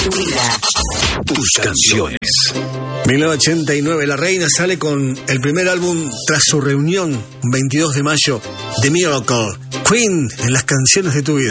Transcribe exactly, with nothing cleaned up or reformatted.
Tu vida. Tus canciones. mil novecientos ochenta y nueve, La Reina sale con el primer álbum tras su reunión, veintidós de mayo, The Miracle. Queen en las canciones de tu vida.